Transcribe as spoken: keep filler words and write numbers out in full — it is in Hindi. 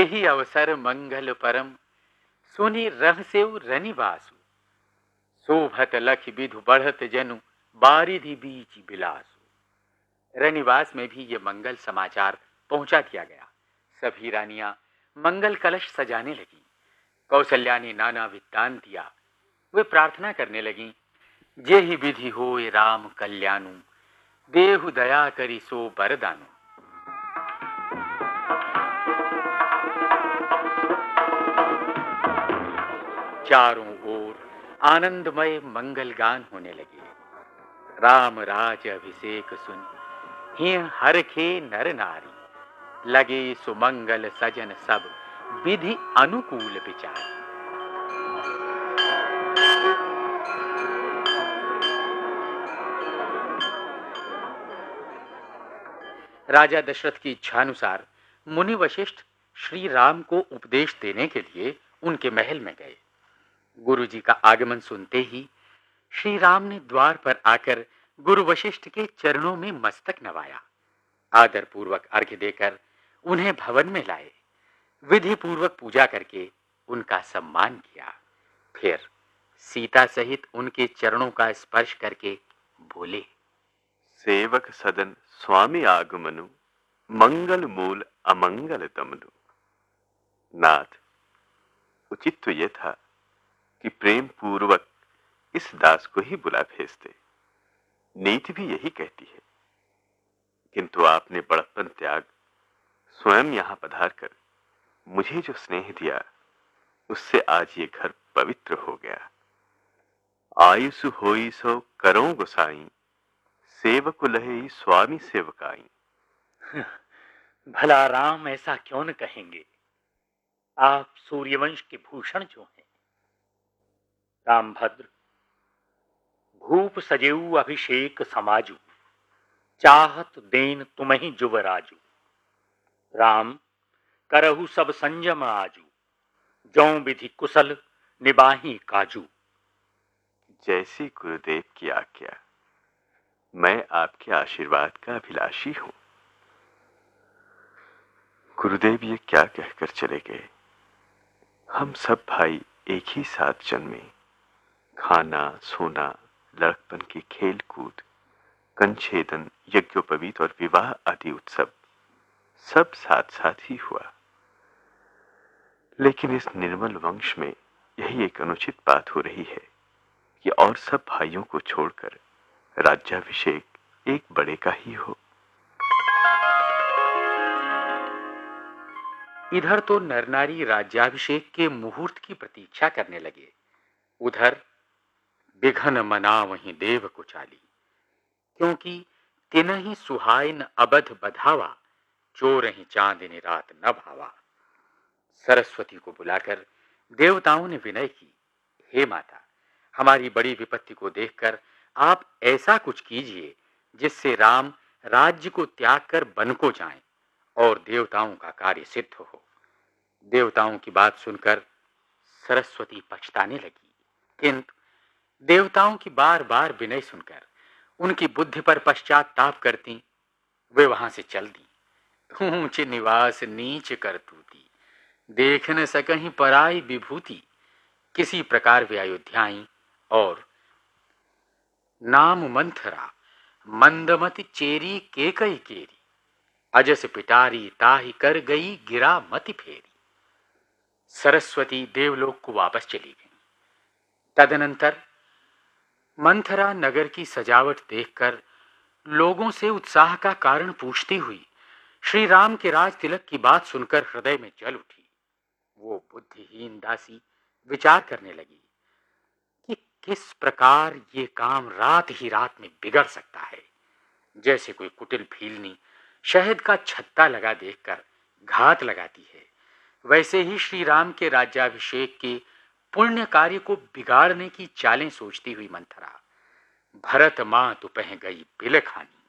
जेहि अवसर मंगल परम सुनि रहसेउ रनिवासु शोभत लख विधु बढ़त जनु बारिधि बीच बिलासु। रनिवास में भी ये मंगल समाचार पहुंचा दिया गया। सभी रानियां मंगल कलश सजाने लगी। कौशल्या ने नाना विद्तान दिया। वे प्रार्थना करने लगी, जेहि विधि होए राम कल्याणु देहु दया करि सो बरदानु। चारों ओर आनंदमय मंगल गान होने लगे। राम राज अभिषेक सुन हिय हरखे नर नारी लगे सुमंगल सजन सब विधि अनुकूल विचार। राजा दशरथ की इच्छानुसार मुनि वशिष्ठ श्री राम को उपदेश देने के लिए उनके महल में गए। गुरु जी का आगमन सुनते ही श्री राम ने द्वार पर आकर गुरु वशिष्ठ के चरणों में मस्तक नवाया। आदर पूर्वक अर्घ्य देकर उन्हें भवन में लाए। विधि पूर्वक पूजा करके उनका सम्मान किया। फिर सीता सहित उनके चरणों का स्पर्श करके बोले, सेवक सदन स्वामी आगमनु मंगल मूल अमंगल तमनु। नाथ, उचित तो यह था कि प्रेम पूर्वक इस दास को ही बुला भेजते। नीति भी यही कहती है, किंतु आपने बड़प्पन त्याग स्वयं यहां पधार कर मुझे जो स्नेह दिया, उससे आज ये घर पवित्र हो गया। आयुषु होई सो करो गोसाई सेवक लहे स्वामी सेवकाई। भला राम ऐसा क्यों न कहेंगे? आप सूर्यवंश के भूषण जो हैं। रामभद्र, भूप सजेऊ अभिषेक समाजू चाहत देन तुम्हि जुवराजू। राम करहु सब संयम आजू जौं विधि कुशल निबाही काजू। जैसी गुरुदेव की आज्ञा, मैं आपके आशीर्वाद का अभिलाषी हूं। गुरुदेव ये क्या कहकर चले गए? हम सब भाई एक ही साथ जन्मे। खाना, सोना, लड़कपन की खेल कूद, कंछेदन, यज्ञोपवीत और विवाह आदि उत्सव सब साथ साथ ही हुआ। लेकिन इस निर्मल वंश में यही एक अनुचित बात हो रही है कि और सब भाइयों को छोड़कर राज्याभिषेक एक बड़े का ही हो। इधर तो नरनारी राज्याभिषेक के मुहूर्त की प्रतीक्षा करने लगे, उधर बिघन मना वहीं देव को चाली, क्योंकि तिनहि सुहाइन अबध बधावा चोरहि चांदनी रात न भावा। सरस्वती को बुलाकर देवताओं ने विनय की, हे माता, हमारी बड़ी विपत्ति को देखकर आप ऐसा कुछ कीजिए जिससे राम राज्य को त्याग कर वन को जाएं और देवताओं का कार्य सिद्ध हो। देवताओं की बात सुनकर सरस्वती पछताने लगी, किंतु देवताओं की बार बार विनय सुनकर उनकी बुद्धि पर पश्चाताप करती वे वहां से चल दी। ऊंच निवास नीच करतूती देख न सकहीं पराई विभूति। किसी प्रकार वे अयोध्या आई और नाम मंथरा मंदमति चेरी केकई केरी अजस पिटारी ताहि कर गई गिरा मति फेरी। सरस्वती देवलोक को वापस चली गई। तदनंतर मंथरा नगर की सजावट देखकर लोगों से उत्साह का कारण पूछती हुई श्री राम के राज तिलक की बात सुनकर हृदय में जल उठी। वो बुद्धिहीन दासी विचार करने लगी कि किस प्रकार ये काम रात ही रात में बिगड़ सकता है। जैसे कोई कुटिल भीलनी शहद का छत्ता लगा देखकर घात लगाती है, वैसे ही श्री राम के राज्याभिषेक के पुण्य कार्य को बिगाड़ने की चालें सोचती हुई मंथरा भरत मां तो पह गई बिलखानी।